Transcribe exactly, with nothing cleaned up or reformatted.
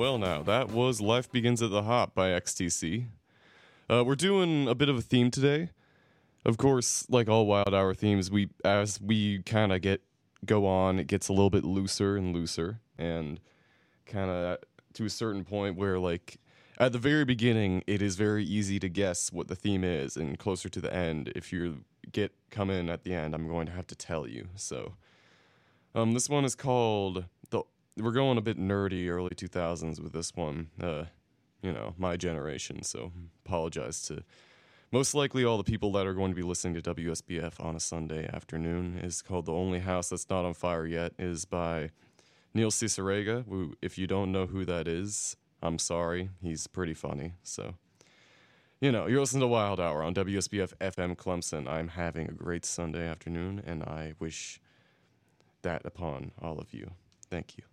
Well, now, that was Life Begins at the Hop by X T C. Uh, we're doing a bit of a theme today. Of course, like all Wild Hour themes, we as we kind of get go on, it gets a little bit looser and looser, and kind of to a certain point where, like, at the very beginning, it is very easy to guess what the theme is, and closer to the end, if you get come in at the end, I'm going to have to tell you. So, um, this one is called the. We're going a bit nerdy, early two thousands with this one. Uh, you know, my generation. So, apologize to most likely all the people that are going to be listening to W S B F on a Sunday afternoon. Is called "The Only House That's Not on Fire Yet." Is by Neil Cicerega. Who, if you don't know who that is, I'm sorry. He's pretty funny. So, you know, you're listening to Wild Hour on W S B F F M Clemson. I'm having a great Sunday afternoon, and I wish that upon all of you. Thank you.